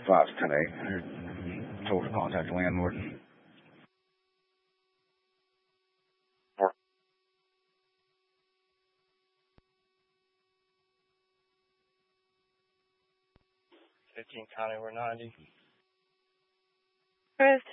510A. Told to contact the landlord. 15 County, we're 90. Chris,